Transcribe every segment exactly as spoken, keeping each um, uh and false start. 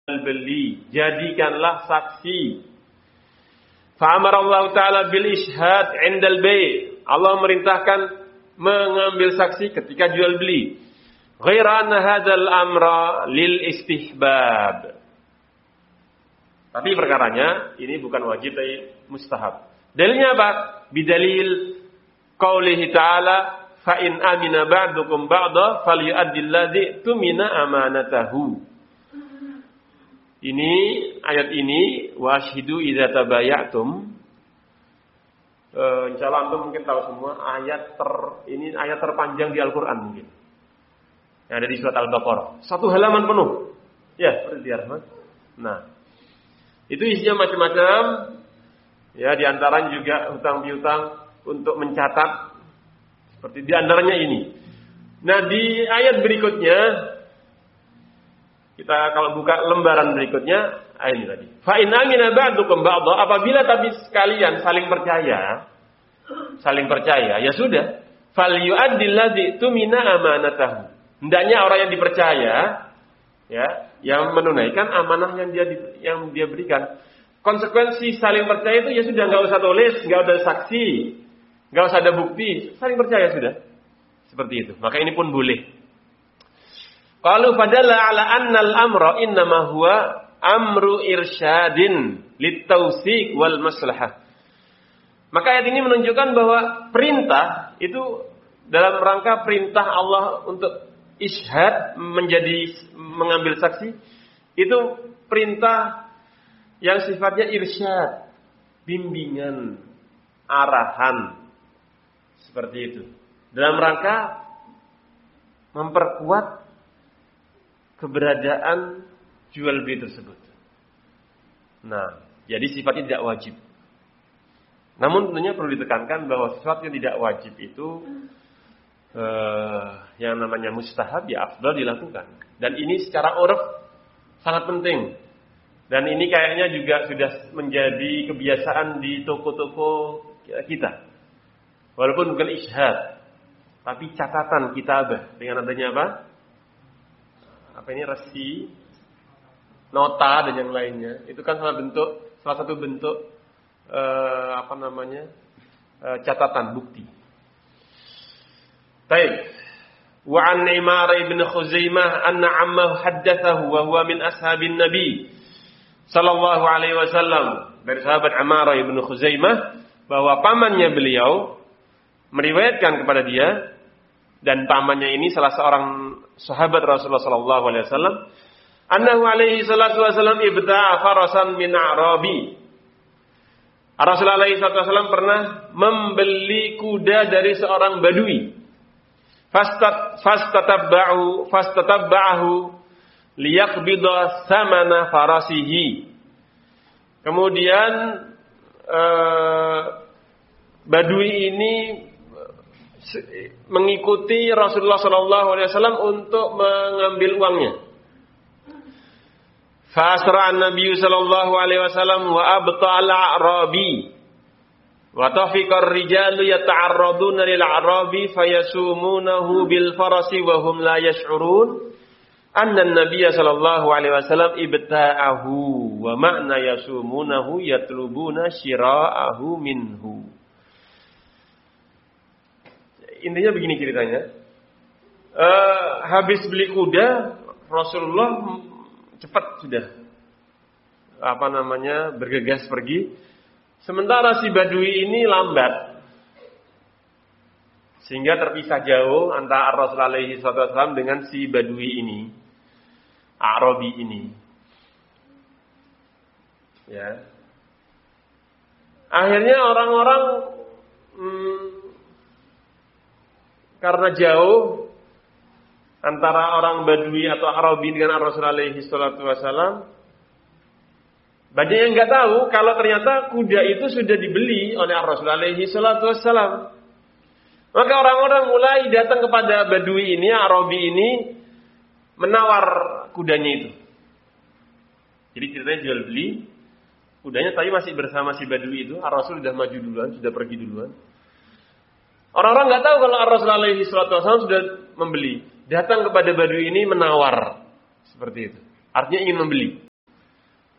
beli, jadikanlah saksi. Fa'amara Allah Ta'ala bil ishhad 'indal bai'. Allah merintahkan mengambil saksi ketika jual beli. Ghaira anna hadzal amra lil istihbab. Tapi perkaranya ini bukan wajib tapi mustahab. Dalilnya apa? Bidalil qaulihi ta'ala fa in amina ba'dukum ba'da falyu'addil ladzi tumina amanatahu. Ini ayat ini wa asyhidu idza tabayatum. Eh insyaallah antum mungkin tahu semua ayat ter ini ayat terpanjang di Al-Qur'an mungkin. Yang ada di surat Al-Baqarah. Satu halaman penuh. Ya, seperti Rahmat. Nah, itu isinya macam-macam. Ya, di antaranya juga hutang piutang untuk mencatat. Seperti di antaranya ini. Nah, di ayat berikutnya kita kalau buka lembaran berikutnya, ayat ini tadi. Fa in amina ba'dukum ba'dha, apabila tapi sekalian saling percaya, saling percaya, ya sudah. Fal yu'addil ladzi tumina amanatahu. Hendaknya orang yang dipercaya, ya, yang menunaikan amanah yang dia yang dia berikan. Konsekuensi saling percaya itu ya sudah, nggak usah tulis, nggak ada saksi, nggak usah ada bukti, saling percaya sudah. Seperti itu. Maka ini pun boleh. Qalu fadalla ala annal amra innama huwa amru irsyadin litawsiq wal maslahah. Maka ayat ini menunjukkan bahwa perintah itu dalam rangka perintah Allah untuk ishad, menjadi mengambil saksi, itu perintah yang sifatnya irsyad, bimbingan, arahan, seperti itu. Dalam rangka memperkuat keberadaan jual beli tersebut. Nah, jadi sifatnya tidak wajib. Namun tentunya perlu ditekankan bahwa sesuatu yang tidak wajib itu Uh, yang namanya mustahab ya afdal dilakukan. Dan ini secara uruf sangat penting. Dan ini kayaknya juga sudah menjadi kebiasaan di toko-toko kita. Walaupun bukan ishad, tapi catatan kitabah dengan adanya apa? Apa ini resi, nota dan yang lainnya. Itu kan salah bentuk, salah satu bentuk uh, apa namanya? Uh, catatan bukti. Baik. Wa an Imar ibn Khuzaimah anna ammahu haddatsahu wa huwa min ashabin Nabi sallallahu alaihi wasallam. Dari sahabat Imar ibn Khuzaimah bahwa pamannya beliau meriwayatkan kepada dia, dan pamannya ini salah seorang sahabat Rasulullah sallallahu alaihi wasallam, annahu alaihi salatu wasallam ibta'a farasan min Arabi. Rasulullah alaihi salatu wasallam pernah membeli kuda dari seorang Badui. Fastat fastatabba'u fastatabba'ahu liyaqbida samana farasihi. Kemudian eh, Badui ini mengikuti Rasulullah sallallahu alaihi wasallam untuk mengambil uangnya. Fa asra an-nabiy sallallahu alaihi wasallam wa abtala a'rabi. Wa tafiqar rijalu yata'arraduna lil a'rabi fayasumunahu bil farasi wa hum la yash'urun anna an-nabiy sallallahu alaihi wasallam ibta'ahu wa ma'na yasumunahu yatlubuna shira'ahu minhu. Intinya begini ceritanya. Uh, habis beli kuda, Rasulullah cepat sudah apa namanya bergegas pergi. Sementara si Badui ini lambat, sehingga terpisah jauh antara Rasulullah alaihi wasallam dengan si Badui ini, Arabi ini. Ya. Akhirnya orang-orang hmm, karena jauh antara orang Badui atau Arabi dengan Rasulullah alaihi wasallam, banyak yang nggak tahu kalau ternyata kuda itu sudah dibeli oleh Rasulullah alaihi wasallam. Maka orang-orang mulai datang kepada Badui ini, Arabi ini, menawar kudanya itu. Jadi ceritanya jual beli, kudanya tadi masih bersama si Badui itu, Rasul sudah maju duluan, sudah pergi duluan. Orang-orang nggak tahu kalau Rasulullah alaihi wasallam sudah membeli. Datang kepada Badui ini menawar, seperti itu. Artinya ingin membeli.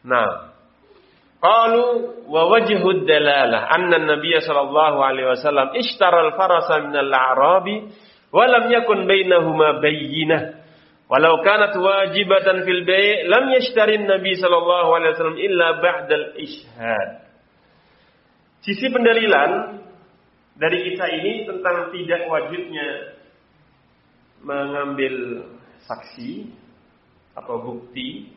Nah, qalu wa wajhud dalalah anna an-nabiy sallallahu alaihi wasallam ishtara al-farasa min al-a'rabi wa lam yakun bainahuma bayyinah. Walau kanat wajibatan fil bai' lam yashtari an-nabi sallallahu alaihi wasallam illa ba'da al-ishhad. Sisi pendalilan dari kisah ini tentang tidak wajibnya mengambil saksi atau bukti,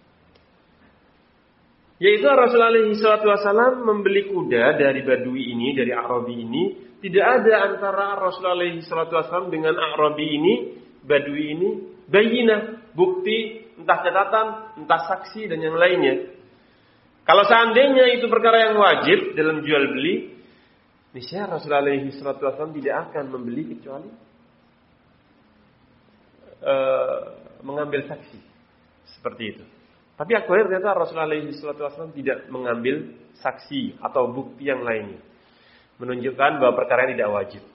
yaitu Rasulullah shallallahu alaihi wasallam membeli kuda dari Badui ini, dari Arabi ini. Tidak ada antara Rasulullah shallallahu alaihi wasallam dengan Arabi ini, Badui ini, bayinah, bukti, entah catatan, entah saksi dan yang lainnya. Kalau seandainya itu perkara yang wajib dalam jual beli, niscaya Rasulullah shallallahu alaihi wasallam tidak akan membeli kecuali uh, mengambil saksi seperti itu. Tapi akhirnya ternyata Rasulullah shallallahu alaihi wasallam tidak mengambil saksi atau bukti yang lainnya, menunjukkan bahwa perkara ini tidak wajib.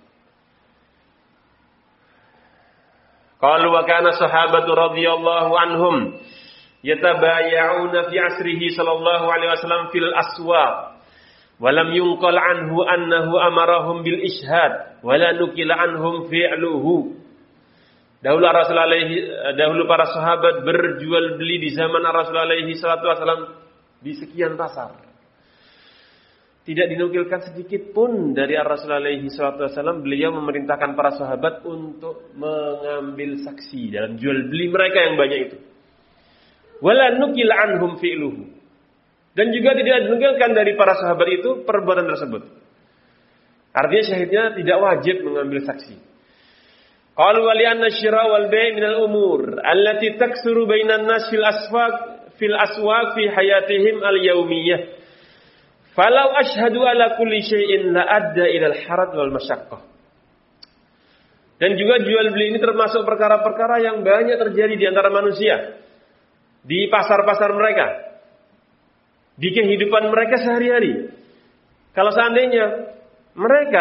Qalu wa kana sahabatu radhiyallahu anhum yatabaya'una fi asrihi sallallahu alaihi wasallam fil aswaq wa lam yunqal anhu annahu amarahum bil ishhad wa la nukila anhum fi'luhu. Dahulu Rasulullah dahulu para sahabat berjual beli di zaman Rasulullah sallallahu alaihi wasallam di sekian pasar. Tidak dinukilkan sedikit pun dari Rasulullah sallallahu alaihi wasallam beliau memerintahkan para sahabat untuk mengambil saksi dalam jual beli mereka yang banyak itu. Wala nukil anhum fi'luhu. Dan juga tidak dinukilkan dari para sahabat itu perbuatan tersebut. Artinya syahidnya tidak wajib mengambil saksi. Qalu wa li'anna syira' wal bai' min al-umur allati taksuru bainan nas fil aswaq fil aswaq fi hayatihim al-yawmiyah. Falau ashhadu ala kulli syai'in la adda ila al-haraj wal masyaqqah. Dan juga jual beli ini termasuk perkara-perkara yang banyak terjadi di antara manusia, di pasar-pasar mereka, di kehidupan mereka sehari-hari. Kalau seandainya mereka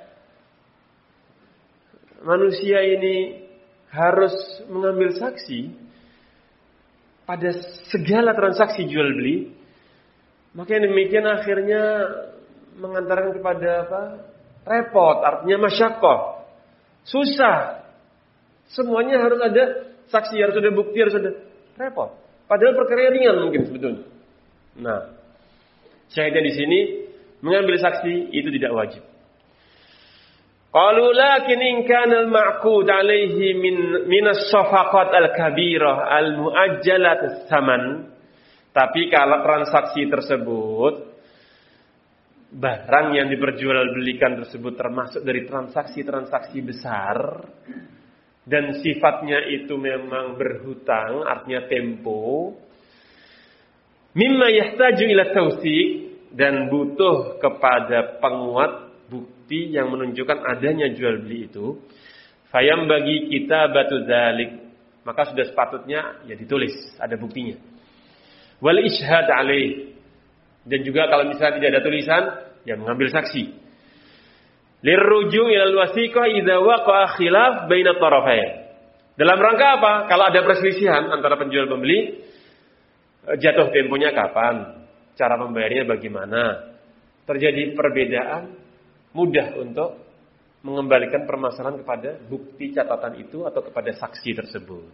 manusia ini harus mengambil saksi pada segala transaksi jual beli, maka yang demikian akhirnya mengantarkan kepada apa? Repot, artinya masyaqqah, susah. Semuanya harus ada saksi, harus ada bukti, harus ada, repot. Padahal perkara ringan mungkin sebetulnya. Nah, syahidnya di sini mengambil saksi itu tidak wajib. Qalu lakin in kana al-ma'qud alaihi min min as-safaqat al-kabirah al-mu'ajjalat as-saman. Tapi kalau transaksi tersebut, barang yang diperjualbelikan tersebut termasuk dari transaksi-transaksi besar dan sifatnya itu memang berhutang, artinya tempo, mimma yahtaju ila tawsiq, dan butuh kepada penguat bukti yang menunjukkan adanya jual beli itu, fayam bagi kita batu dzalik, maka sudah sepatutnya ya ditulis, ada buktinya. Wal ishhad alaih, dan juga kalau misalnya tidak ada tulisan, ya mengambil saksi. Lirruju' ilal wasiqah idza waqa'a khilaf baina tarafain. Dalam rangka apa? Kalau ada perselisihan antara penjual pembeli, jatuh temponya kapan? Cara membayarnya bagaimana? Terjadi perbedaan, mudah untuk mengembalikan permasalahan kepada bukti catatan itu atau kepada saksi tersebut.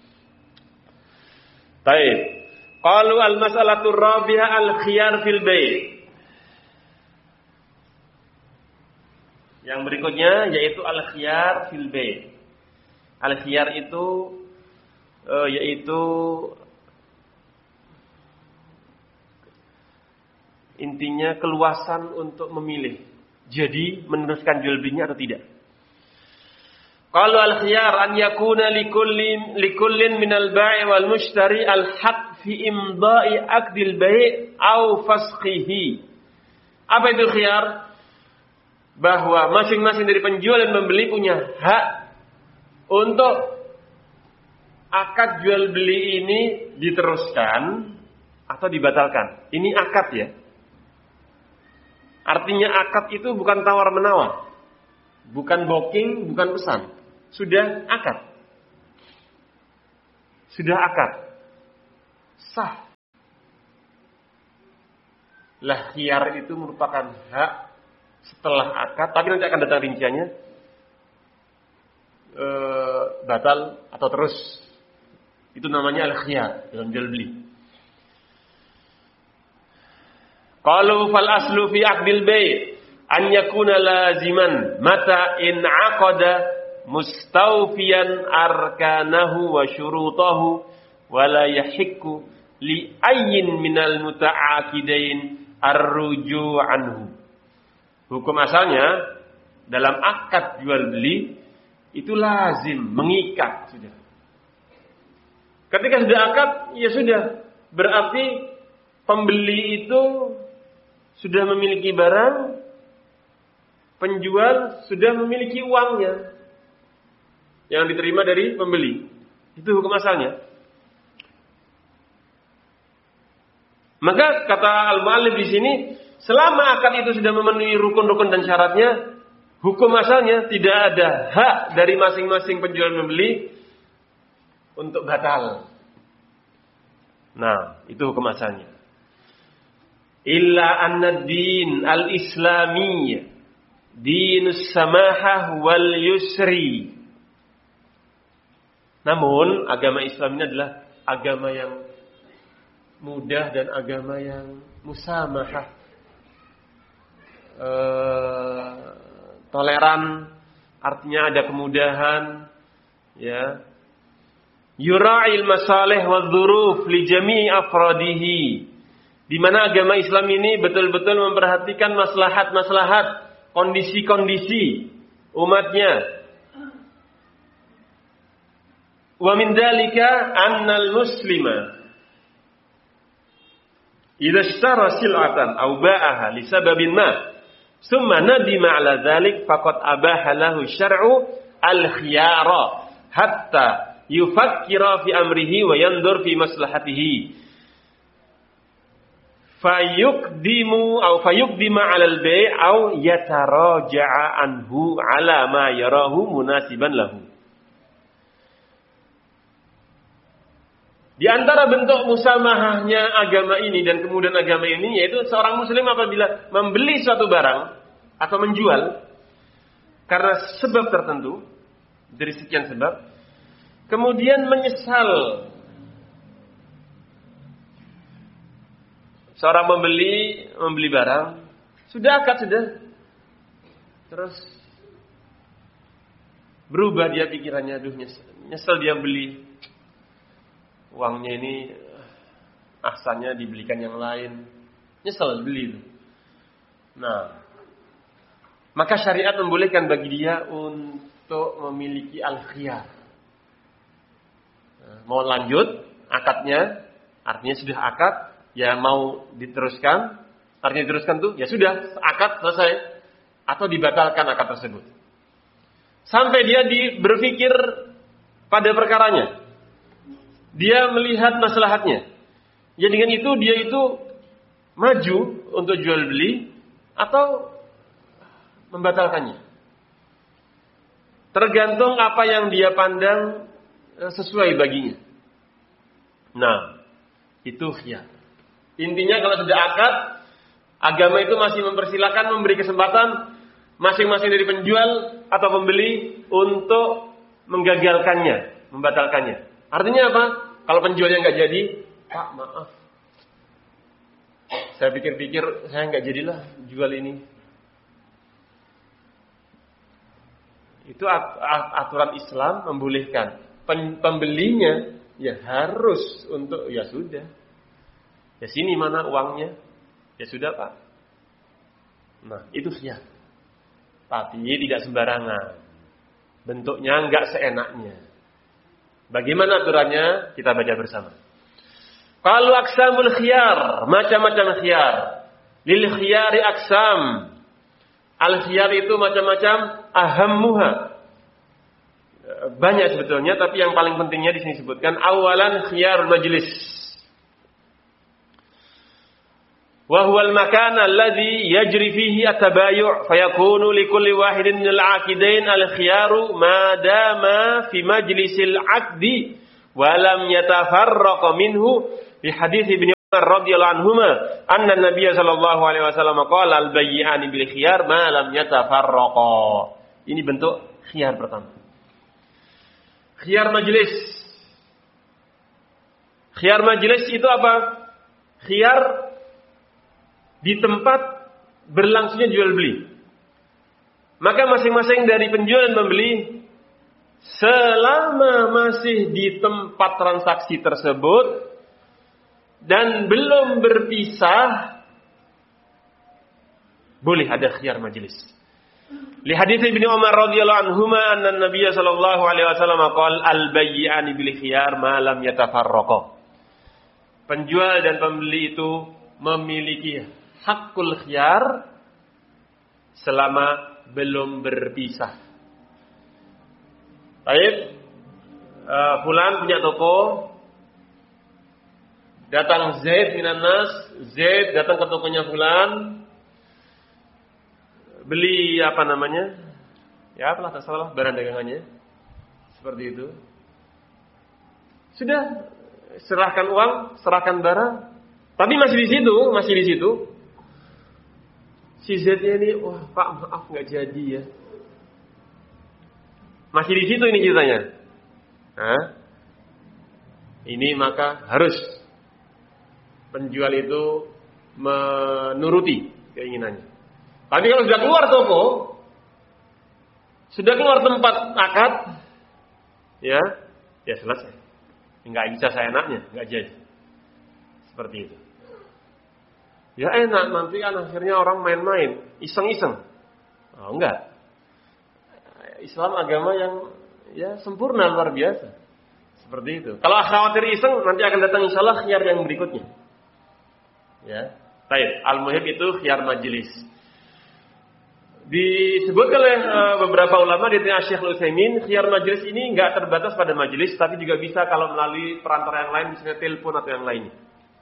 Baik. Qalu al-mas'alatu rabi'ah al-khiyar fil bai'. Yang berikutnya yaitu al-khiyar fil bai'. Al-khiyar itu uh, yaitu intinya keluasan untuk memilih. Jadi meneruskan jual belinya atau tidak. Qalu al-khiyar an yakuna likullin likullin minal bai' wal mushtari al-haq fi imda'i aqdil bai' au fasqihi. Apa itu khiyar? Bahwa masing-masing dari penjual dan pembeli punya hak untuk akad jual beli ini diteruskan atau dibatalkan. Ini akad ya. Artinya akad itu bukan tawar-menawar, bukan booking, bukan pesan. Sudah akad. Sudah akad. Sah. Lah khiyar itu merupakan hak setelah akad, tapi nanti akan datang rinciannya, e, batal atau terus. Itu namanya al-khiyar dalam jual beli. Qalu fal aslu fi aqdil bai' an yakuna laziman mata in aqada mustawfiyan arkanahu wa syurutahu wa la yahikku li ayyin minal muta'aqidain ar-ruju' anhu. Hukum asalnya dalam akad jual beli itu lazim, mengikat sudah. Ketika sudah akad, ya sudah. Berarti pembeli itu sudah memiliki barang, penjual sudah memiliki uangnya yang diterima dari pembeli. Itu hukum asalnya. Maka kata al-mu'allif di sini, selama akad itu sudah memenuhi rukun-rukun dan syaratnya, hukum asalnya tidak ada hak dari masing-masing penjual dan pembeli untuk batal. Nah, itu hukum asalnya. Illa anna din al-islami dinus samahah wal yusri. Namun, agama Islam ini adalah agama yang mudah dan agama yang musamahah. E, toleran, artinya ada kemudahan, ya. Yura'il masalih wa dzuruf li jami'i afradihi. Di mana agama Islam ini betul-betul memperhatikan maslahat-maslahat, kondisi-kondisi umatnya. Wa min dzalika annal muslima idza ishtara sil'atan aw ba'aha li sababin ma thumma nadima 'ala dzalik faqad abaha lahu syar'u al-khiyara hatta yufakkira fi amrihi wa yandur fi maslahatihi fayuqdimu aw fayuqdima 'ala al-bai' aw yataraja'a anhu 'ala ma yarahu munasiban lahu. Di antara bentuk musamahahnya agama ini dan kemudian agama ini yaitu seorang muslim apabila membeli suatu barang atau menjual karena sebab tertentu dari sekian sebab, kemudian menyesal. Seorang membeli membeli barang, sudah akad sudah. Terus berubah dia pikirannya, aduh nyesel, nyesel dia beli. Uangnya ini ahsannya dibelikan yang lain. Nyesel beli itu. Nah, maka syariat membolehkan bagi dia untuk memiliki al-khiyar. Mau lanjut akadnya, artinya sudah akad, ya mau diteruskan, artinya diteruskan tuh, ya sudah akad selesai, atau dibatalkan akad tersebut. Sampai dia di, berpikir pada perkaranya, dia melihat maslahatnya. Ya dengan itu dia itu maju untuk jual beli atau membatalkannya. Tergantung apa yang dia pandang sesuai baginya. Nah, itu khiyar. Intinya kalau sudah akad, agama itu masih mempersilakan, memberi kesempatan masing-masing dari penjual atau pembeli untuk menggagalkannya, membatalkannya. Artinya apa? Kalau penjualnya nggak jadi, Pak maaf, saya pikir-pikir saya nggak jadilah jual ini. Itu aturan Islam membolehkan. Pembelinya ya harus untuk, ya sudah, ya sini mana uangnya, ya sudah Pak. Nah itu khiyar. Tapi tidak sembarangan, bentuknya nggak seenaknya. Bagaimana aturannya? Kita baca bersama. Qalu aqsamul khiyar, macam-macam khiyar. Lil khiyari aqsam. Al khiyar itu macam-macam, ahammuha. Banyak sebetulnya, tapi yang paling pentingnya di sini disebutkan awalan khiyarul majlis. Wa huwa al-makan alladhi yajri fihi at-tabayu' fayakunu likulli wahidin minal 'aqidain al-khiyaru ma dama fi majlisil 'aqdi wa lam yatafarraqa minhu bi hadits Ibnu radhiyallahu anhuma anna Nabiy sallallahu alaihi wasallam qala al-bayyi'ani bil khiyar ma lam yatafarraqa. Ini bentuk khiyar pertama. Khiyar majelis. Khiyar majelis itu apa? Khiyar di tempat berlangsungnya jual beli. Maka masing-masing dari penjual dan pembeli selama masih di tempat transaksi tersebut dan belum berpisah, boleh ada khiyar majelis. Li hadits Ibnu Umar radhiyallahu anhuma anna Nabiy sallallahu alaihi wasallam qala al-bayyi'ani bil khiyar ma lam yatafarraqa. Penjual dan pembeli itu memiliki hakul khiyar selama belum berpisah. Baik, uh, fulan punya toko, datang Zaid minan nas, Zaid datang ke tokonya fulan, beli apa namanya? Ya, apalah tak salah barang dagangannya. Seperti itu. Sudah serahkan uang, serahkan barang, tapi masih di situ, masih di situ. Si Z-nya ini, wah Pak maaf nggak jadi ya. Masih di situ ini ceritanya. Nah, ini maka harus penjual itu menuruti keinginannya. Tapi kalau sudah keluar toko, sudah keluar tempat akad, ya, ya selesai. Nggak bisa saya enaknya, nggak jadi. Seperti itu. Ya enak, nanti kan akhirnya orang main-main, iseng-iseng. Oh enggak. Islam agama yang ya sempurna, luar biasa. Seperti itu. Kalau khawatir iseng, nanti akan datang insyaallah khiyar yang berikutnya. Ya. Baik, al-muhim itu khiyar majelis. Disebut oleh uh, beberapa ulama di tengah Syekh Utsaimin, khiyar majelis ini enggak terbatas pada majelis, tapi juga bisa kalau melalui perantara yang lain, misalnya telepon atau yang lainnya.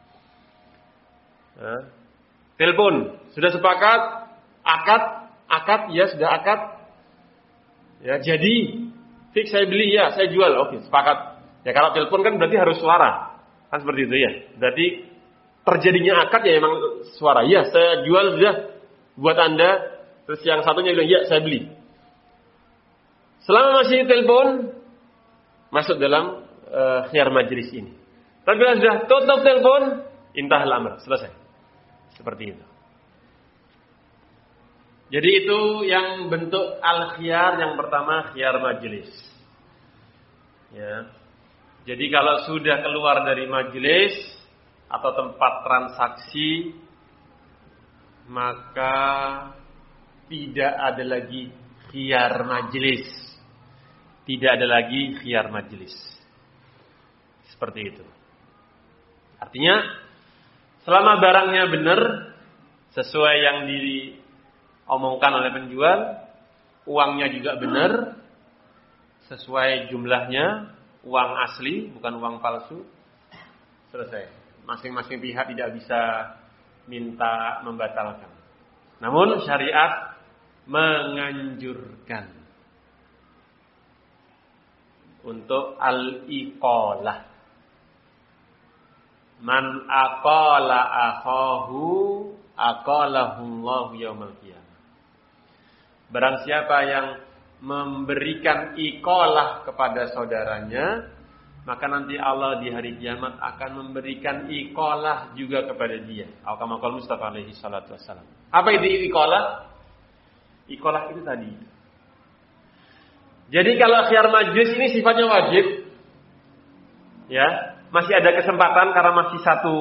Ya. Telepon, sudah sepakat, akad, akad, ya sudah akad, ya jadi, fix saya beli ya, saya jual, oke sepakat. Ya kalau telepon kan berarti harus suara, kan seperti itu ya. Berarti terjadinya akad ya memang suara, ya saya jual sudah buat anda, terus yang satunya bilang ya saya beli. Selama masih telepon, masuk dalam uh, khiyar majlis ini. Tapi kalau sudah tutup telepon, intahal amr, selesai. Seperti itu. Jadi itu yang bentuk al-khiyar yang pertama, khiyar majelis. Ya. Jadi kalau sudah keluar dari majelis atau tempat transaksi, maka tidak ada lagi khiyar majelis. Tidak ada lagi khiyar majelis. Seperti itu. Artinya selama barangnya benar, sesuai yang diomongkan oleh penjual, uangnya juga benar, sesuai jumlahnya, uang asli, bukan uang palsu, selesai. Masing-masing pihak tidak bisa minta membatalkan. Namun syariat menganjurkan untuk al-iqalah. Man aqala akhahu aqalahu Allah yaumil qiyamah. Barang siapa yang memberikan iqalah kepada saudaranya, maka nanti Allah di hari kiamat akan memberikan iqalah juga kepada dia. Kama qala Mustafa alaihi salatu wassalam. Apa itu iqalah? Iqalah itu tadi. Jadi kalau khiyar majlis ini sifatnya wajib, ya. Masih ada kesempatan karena masih satu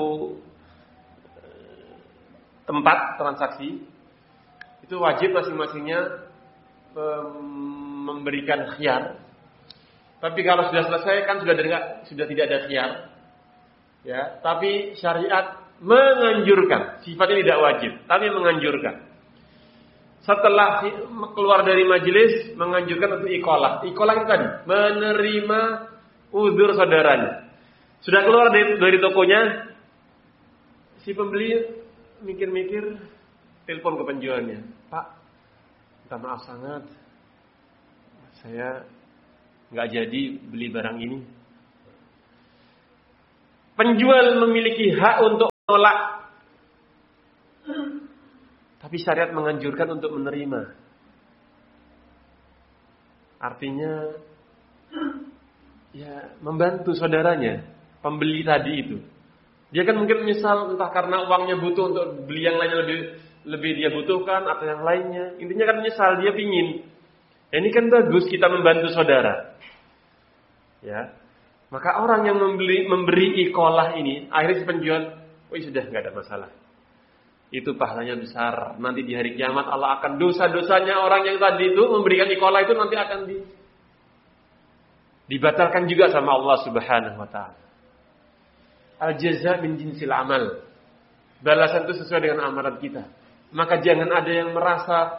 tempat transaksi. Itu wajib masing-masingnya memberikan khiyar. Tapi kalau sudah selesai kan sudah tidak sudah tidak ada khiyar. Ya, tapi syariat menganjurkan. Sifatnya tidak wajib, tapi menganjurkan. Setelah keluar dari majelis, menganjurkan untuk iqalah. Iqalah itu tadi, menerima uzur saudaranya. Sudah keluar dari, dari tokonya, si pembeli mikir-mikir, telepon ke penjualnya. Pak, minta maaf sangat, saya nggak jadi beli barang ini. Penjual memiliki hak untuk menolak. Tapi syariat menganjurkan untuk menerima. Artinya ya membantu saudaranya, pembeli tadi itu. Dia kan mungkin menyesal entah karena uangnya butuh untuk beli yang lainnya lebih lebih dia butuhkan atau yang lainnya. Intinya kan menyesal, dia pingin. Ya, ini kan bagus kita membantu saudara. Ya. Maka orang yang membeli memberi ikolah ini, akhirnya si penjual, oh sudah nggak ada masalah. Itu pahalanya besar. Nanti di hari kiamat Allah akan dosa-dosanya orang yang tadi itu memberikan ikolah itu nanti akan di, dibatalkan juga sama Allah Subhanahu wa taala. Al-jaza min jinsil amal. Balasan itu sesuai dengan amalan kita. Maka jangan ada yang merasa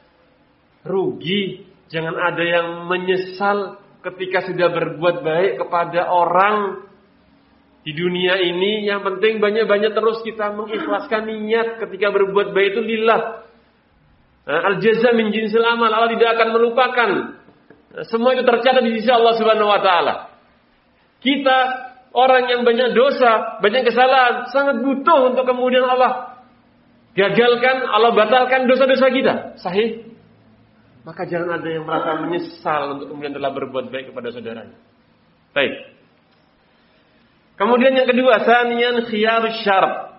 rugi, jangan ada yang menyesal ketika sudah berbuat baik kepada orang di dunia ini. Yang penting banyak-banyak terus kita mengikhlaskan niat ketika berbuat baik itu lillah. Al-jaza min jinsil amal. Allah tidak akan melupakan. Semua itu tercatat di sisi Allah Subhanahu wa taala. Kita orang yang banyak dosa, banyak kesalahan, sangat butuh untuk kemudian Allah gagalkan, Allah batalkan dosa-dosa kita. Sahih? Maka jangan ada yang merasa menyesal untuk kemudian telah berbuat baik kepada saudaranya. Baik. Kemudian yang kedua, saniyan khiyar syarat.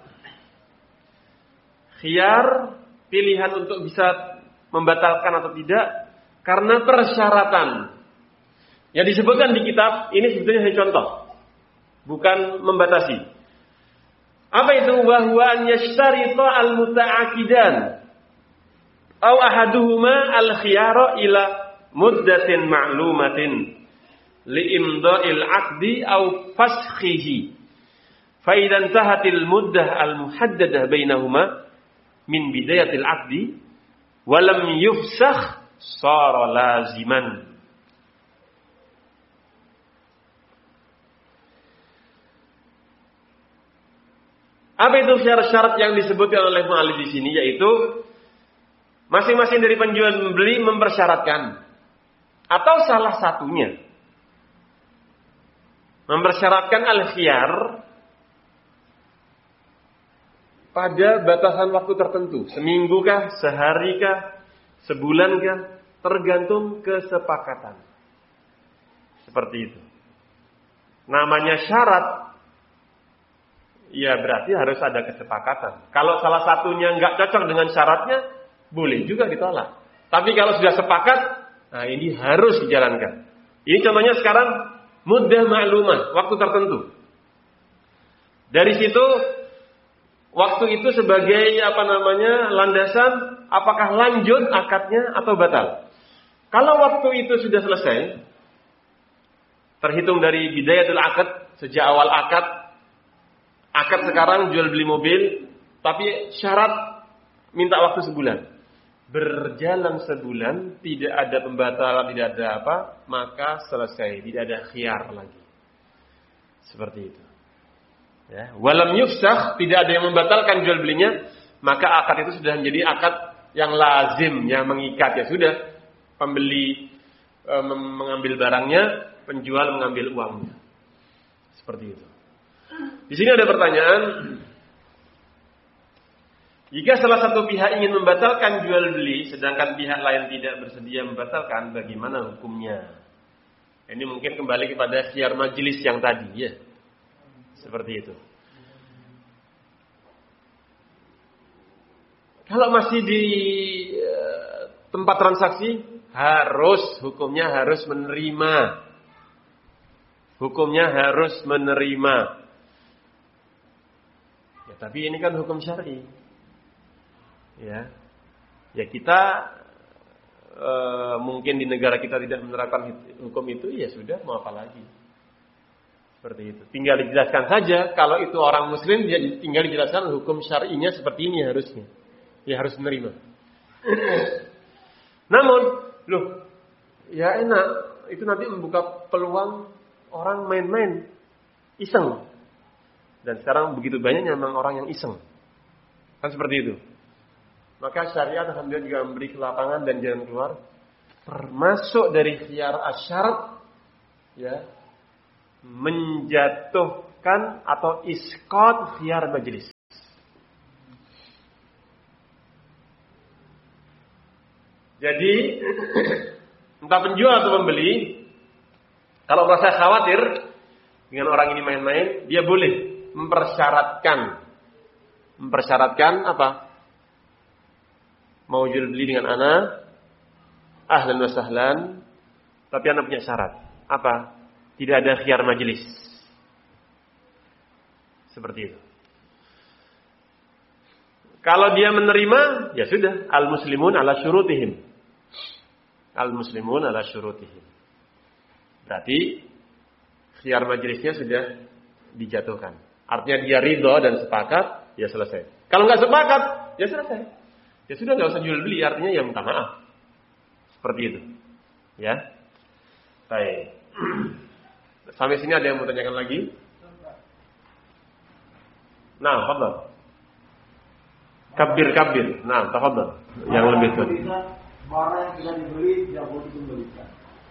Khiyar, pilihan untuk bisa membatalkan atau tidak karena persyaratan. Yang disebutkan di kitab ini sebetulnya hanya contoh, bukan membatasi. Apa itu? Wa huwa an yashtarita al-muta'aqidan aw ahaduhuma al-khiyara ila muddatin ma'lumatin liimda'il 'aqdi aw faskhihi. Fa idza intahatil muddah al-muhaddadah bainahuma min bidayatil 'aqdi wa lam yufsakh sara laziman. Apa itu syarat-syarat yang disebutkan oleh mu'allif di sini? Yaitu masing-masing dari penjual dan pembeli mempersyaratkan, atau salah satunya mempersyaratkan al-khiyar pada batasan waktu tertentu, seminggu kah, sehari kah, sebulan kah, tergantung kesepakatan. Seperti itu. Namanya syarat, ya berarti harus ada kesepakatan. Kalau salah satunya nggak cocok dengan syaratnya, boleh juga ditolak. Tapi kalau sudah sepakat, nah ini harus dijalankan. Ini contohnya sekarang muddah ma'lumah, waktu tertentu. Dari situ, waktu itu sebagai apa namanya landasan, apakah lanjut akadnya atau batal. Kalau waktu itu sudah selesai, terhitung dari bidayatul akad, sejak awal akad. Akad sekarang jual beli mobil, tapi syarat minta waktu sebulan. Berjalan sebulan, tidak ada pembatalan, tidak ada apa, maka selesai, tidak ada khiyar lagi. Seperti itu. Ya, walam yufsakh, tidak ada yang membatalkan jual belinya, maka akad itu sudah menjadi akad yang lazim, yang mengikat. Ya sudah, pembeli e, mengambil barangnya, penjual mengambil uangnya. Seperti itu. Di sini ada pertanyaan. Jika salah satu pihak ingin membatalkan jual beli, sedangkan pihak lain tidak bersedia membatalkan, bagaimana hukumnya? Ini mungkin kembali kepada khiyar majelis yang tadi, ya. Seperti itu. Kalau masih di uh, tempat transaksi, harus hukumnya harus menerima. Hukumnya harus menerima. Ya, tapi ini kan hukum syar'i. Ya, ya kita e, mungkin di negara kita tidak menerapkan hukum itu, ya sudah, mau apa lagi? Seperti itu. Tinggal dijelaskan saja. Kalau itu orang Muslim, dia tinggal dijelaskan hukum syar'inya seperti ini harusnya. Ya harus menerima. Namun, loh, ya enak. Itu nanti membuka peluang orang main-main, iseng. Dan sekarang begitu banyaknya memang orang yang iseng. Kan seperti itu. Maka syariat alhamdulillah juga memberi kelapangan dan jalan keluar. Termasuk dari khiyar asyarat, ya, menjatuhkan atau iskot khiyar majelis. Jadi entah penjual atau pembeli, kalau merasa khawatir dengan orang ini main-main, dia boleh mempersyaratkan, mempersyaratkan apa? Mau jual beli dengan ana, ahlan wa sahlan, tapi ana punya syarat. Apa? Tidak ada khiyar majelis. Seperti itu. Kalau dia menerima, ya sudah, al-muslimun ala syurutihim. Al-muslimun ala syurutihim. Berarti khiyar majelisnya sudah dijatuhkan. Artinya dia ridho dan sepakat, ya selesai. Kalau nggak sepakat, ya selesai. Ya sudah, nggak usah jual beli, artinya ya minta maaf. Seperti itu. Ya. Baik. Sampai sini ada yang mau tanyakan lagi? Nah, tafadhal. Kabir-kabir. Nah, tafadhal. Yang lebih tua. Barang yang sudah dibeli tidak boleh dikembalikan.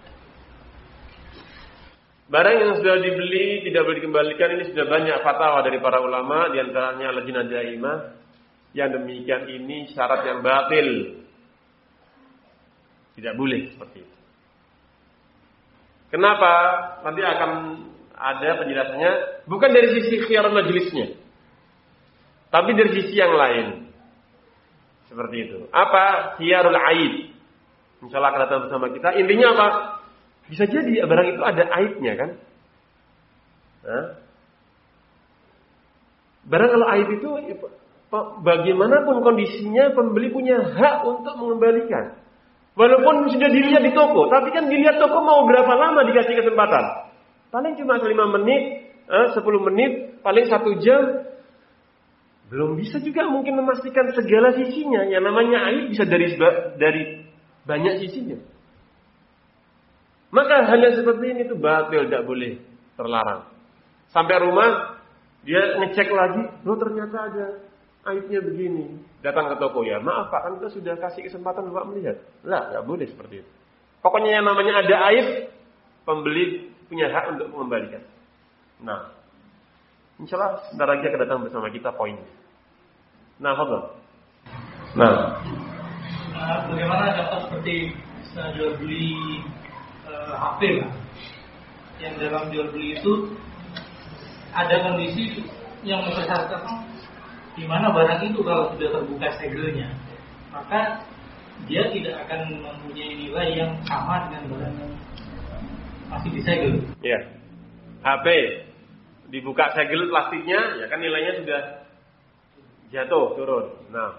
Barang yang sudah dibeli tidak boleh dikembalikan. Ini sudah banyak fatwa dari para ulama, di antaranya Lajnah Daimah. Yang demikian ini syarat yang batil. Tidak boleh seperti itu. Kenapa? Nanti akan ada penjelasannya. Bukan dari sisi khiyar majelisnya, tapi dari sisi yang lain. Seperti itu. Apa? Khiyarul aib. Insyaallah akan datang bersama kita. Intinya apa? Bisa jadi barang itu ada aibnya kan? Nah. Barang kalau aib itu bagaimanapun kondisinya, pembeli punya hak untuk mengembalikan. Walaupun sudah dilihat di toko, tapi kan dilihat toko mau berapa lama dikasih kesempatan? Paling cuma lima menit, sepuluh menit, paling satu jam. Belum bisa juga mungkin memastikan segala sisinya. Yang namanya aib bisa dari dari banyak sisinya. Maka hal yang seperti ini itu batil, tidak boleh, terlarang. Sampai rumah dia ngecek lagi, loh ternyata ada aibnya begini. Datang ke toko, ya maaf Pak, kan kita sudah kasih kesempatan Bapak melihat. Lah, nggak boleh seperti itu. Pokoknya yang namanya ada aib, pembeli punya hak untuk mengembalikan. Nah, insya Allah sebentar lagi akan datang bersama kita poinnya. Nah, fadhal. Nah, uh, bagaimana contoh seperti jual beli uh, H P lah, yang dalam jual beli itu ada kondisi yang mempersyaratkan di mana barang itu kalau sudah terbuka segelnya, maka dia tidak akan mempunyai nilai yang sama dengan barang yang masih disegel. Iya. H P dibuka segel plastiknya, ya kan nilainya sudah jatuh turun. Nah,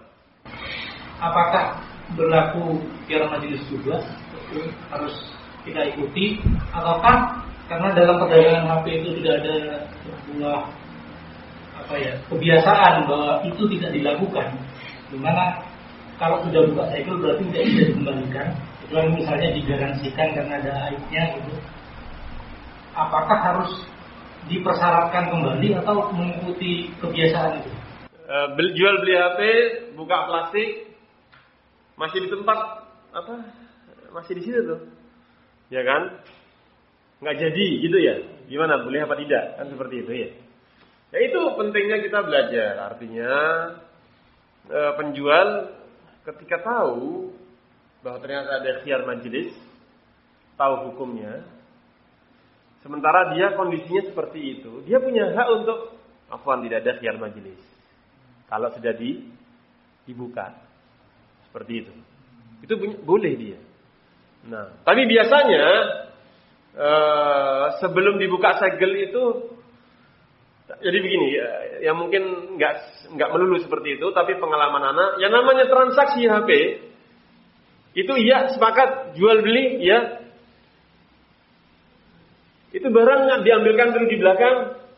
apakah berlaku khiyar majelis juga? Harus kita ikuti, ataukah karena dalam perdagangan H P itu tidak ada sebuah apa ya kebiasaan bahwa itu tidak dilakukan, dimana kalau sudah buka segel berarti tidak bisa dikembalikan, kecuali misalnya digaransikan karena ada aibnya gitu. Apakah harus dipersyaratkan kembali atau mengikuti kebiasaan itu? E, jual beli H P, buka plastik, masih di tempat apa? Masih di situ tuh, ya kan? Nggak jadi gitu ya? Gimana? Boleh apa tidak? Kan seperti itu ya. Ya itu pentingnya kita belajar. Artinya e, penjual ketika tahu bahwa ternyata ada khiyar majelis, tahu hukumnya, sementara dia kondisinya seperti itu, dia punya hak untuk afwan tidak ada khiyar majelis. Kalau sudah di, dibuka seperti itu, itu punya, boleh dia. Nah, tapi biasanya e, sebelum dibuka segel itu, jadi begini, ya, ya mungkin nggak nggak melulu seperti itu, tapi pengalaman anak, yang namanya transaksi H P itu ya sepakat jual beli ya, itu barang nggak diambilkan dulu di belakang,